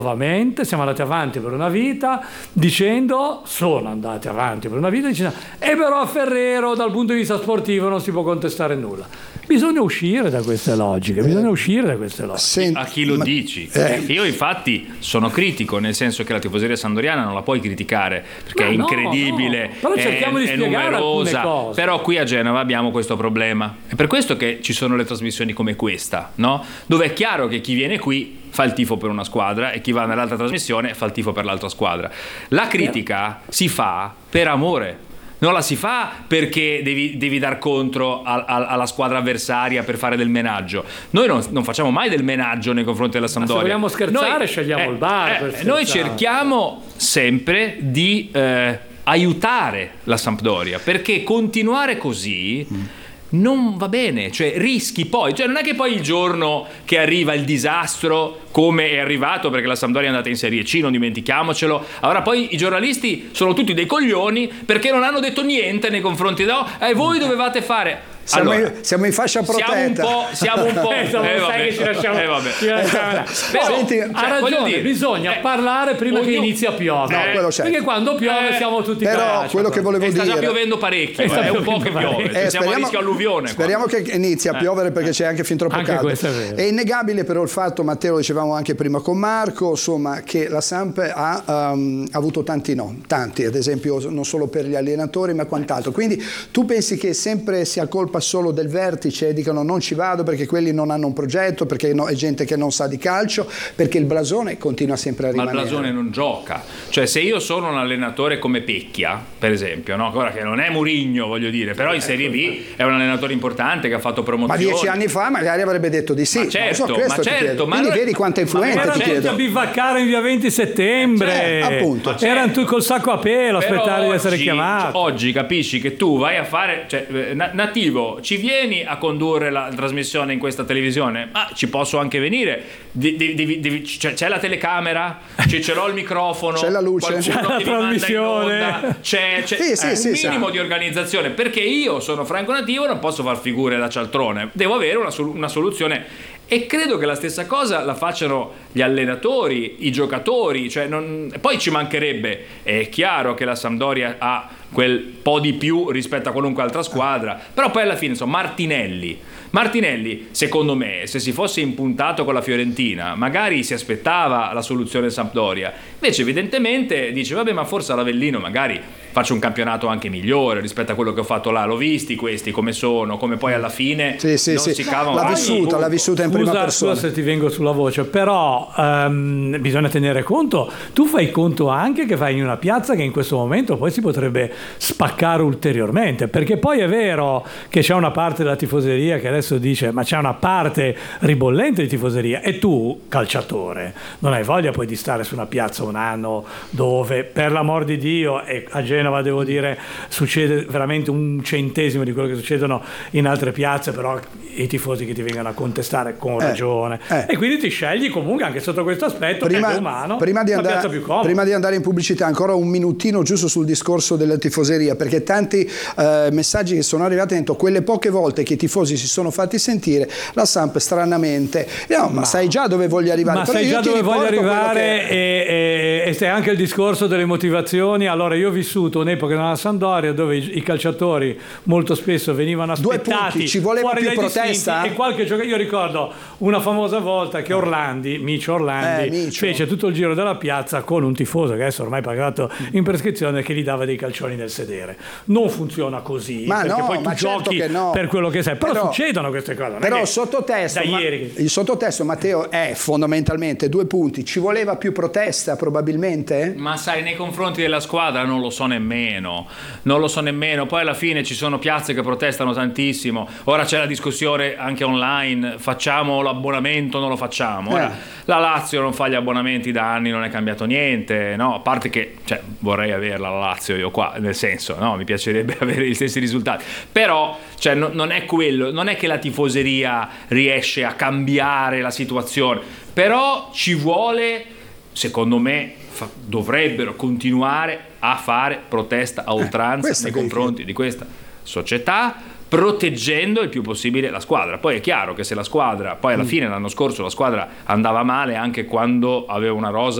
nuovamente siamo andati avanti per una vita dicendo e però a Ferrero dal punto di vista sportivo non si può contestare nulla. Bisogna uscire da queste logiche, A chi lo dici? Io infatti sono critico, nel senso che la tifoseria sampdoriana non la puoi criticare perché è incredibile, però cerchiamo di spiegare numerosa, alcune cose. però qui a Genova abbiamo questo problema. È per questo che ci sono le trasmissioni come questa, no? Dove è chiaro che chi viene qui fa il tifo per una squadra e chi va nell'altra trasmissione fa il tifo per l'altra squadra. La critica si fa per amore. Non la si fa perché devi dar contro alla squadra avversaria per fare del menaggio. Noi non facciamo mai del menaggio nei confronti della Sampdoria. Ma se vogliamo scherzare, scegliamo il bar. Noi cerchiamo sempre di aiutare la Sampdoria, perché continuare così non va bene, cioè rischi poi, non è che poi il giorno che arriva il disastro, come è arrivato perché la Sampdoria è andata in Serie C, non dimentichiamocelo, allora poi i giornalisti sono tutti dei coglioni perché non hanno detto niente nei confronti voi dovevate fare. Siamo in fascia protetta. Siamo un po'. Sai che ci lasciamo. Però, senti, ha ragione, bisogna parlare prima che inizi a piovere. Perché quando piove siamo tutti però quello che volevo dire. Sta già piovendo parecchio, è un po' che piove. Siamo a rischio alluvione. Speriamo che inizi a piovere perché c'è anche fin troppo caldo. È innegabile però il fatto, Matteo, lo dicevamo anche prima con Marco, insomma, che la Samp ha avuto tanti, ad esempio non solo per gli allenatori ma quant'altro. Quindi tu pensi che sempre sia colpa solo del vertice e dicono non ci vado perché quelli non hanno un progetto, perché è gente che non sa di calcio, perché il blasone continua sempre a rimanere. Ma il blasone non gioca, cioè se io sono un allenatore come Pecchia per esempio, no? Ora che non è Mourinho, voglio dire, però in Serie B è un allenatore importante che ha fatto promozione. Ma 10 anni fa magari avrebbe detto di sì. Ma certo, quindi vedi quanto è influente. Erano tutti a bivaccare in via 20 settembre, appunto. Erano tutti col sacco a pelo aspettare di essere chiamati. Oggi capisci che tu vai a fare, Nativo, ci vieni a condurre la trasmissione in questa televisione? Ma ci posso anche venire. C'è la telecamera, ce l'ho il microfono, c'è la luce, c'è la trasmissione, c'è un minimo di organizzazione, perché io sono Franco Nativo, non posso far figure da cialtrone, devo avere una soluzione. E credo che la stessa cosa la facciano gli allenatori, i giocatori, poi ci mancherebbe. È chiaro che la Sampdoria ha quel po' di più rispetto a qualunque altra squadra, però poi alla fine Martinelli, secondo me, se si fosse impuntato con la Fiorentina, magari si aspettava la soluzione Sampdoria. Invece evidentemente dice vabbè, ma forse all'Avellino magari faccio un campionato anche migliore rispetto a quello che ho fatto là. L'ho visti questi come sono, come poi alla fine si cavano. L'ha vissuta in prima persona. Scusa se ti vengo sulla voce, però bisogna tenere conto, tu fai conto anche che vai in una piazza che in questo momento poi si potrebbe spaccare ulteriormente, perché poi è vero che c'è una parte della tifoseria che adesso dice ma c'è una parte ribollente di tifoseria, e tu calciatore non hai voglia poi di stare su una piazza un anno dove, per l'amor di Dio, e a Genova devo dire succede veramente un centesimo di quello che succedono in altre piazze, però i tifosi che ti vengono a contestare con ragione, e quindi ti scegli comunque anche sotto questo aspetto che è umano, prima di andare in pubblicità ancora un minutino giusto sul discorso della tifoseria, perché tanti messaggi che sono arrivati dentro quelle poche volte che i tifosi si sono fatti sentire, la Samp stranamente ma sai già dove voglio arrivare, ma sai già dove voglio arrivare, e c'è anche il discorso delle motivazioni. Allora io ho vissuto un'epoca nella Sampdoria dove i calciatori molto spesso venivano aspettati, 2 punti, ci voleva più protesta, e qualche giocatore, io ricordo una famosa volta che Micio Orlandi fece tutto il giro della piazza con un tifoso che adesso ormai pagato in prescrizione, che gli dava dei calcioni nel sedere. Non funziona così, perché poi tu giochi per quello che sei, però succedono queste cose. Però il sottotesto, Matteo, è fondamentalmente 2 punti. Ci voleva più protesta probabilmente? Ma sai, nei confronti della squadra non lo so nemmeno. Poi alla fine ci sono piazze che protestano tantissimo. Ora c'è la discussione anche online, facciamo l'abbonamento, non lo facciamo. Ora, la Lazio non fa gli abbonamenti da anni, non è cambiato niente, no? A parte che vorrei averla la Lazio io qua, nel senso, no, mi piacerebbe avere gli stessi risultati, però non è quello, non è che la tifoseria riesce a cambiare la situazione, però ci vuole, secondo me dovrebbero continuare a fare protesta a oltranza nei confronti di questa società, proteggendo il più possibile la squadra. Poi è chiaro che se la squadra, poi alla fine l'anno scorso la squadra andava male anche quando aveva una rosa